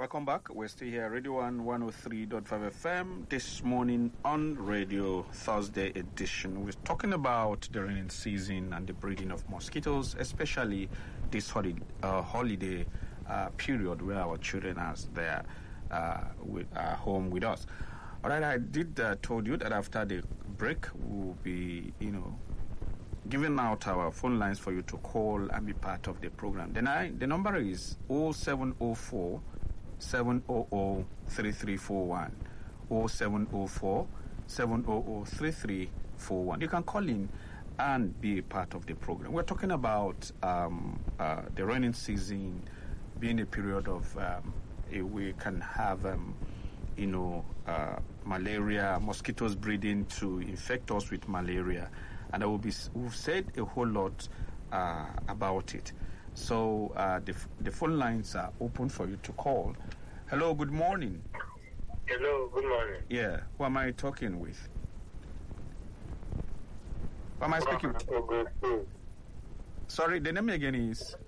Welcome back. We're still here, Radio 1 103.5 FM. This morning on Radio Thursday edition, we're talking about the rainy season and the breeding of mosquitoes, especially this holiday period where our children are there home with us. All right, I did told you that after the break, we'll be, giving out our phone lines for you to call and be part of the program. The number is 0704 700 3341 0704 700 3341. You can call in and be a part of the program. We're talking about the rainy season being a period of we can have malaria, mosquitoes breeding to infect us with malaria, and we've said a whole lot about it. So the phone lines are open for you to call. Hello, good morning. Hello, good morning. Yeah, who am I talking with? Who am I speaking with? Sorry, the name again is?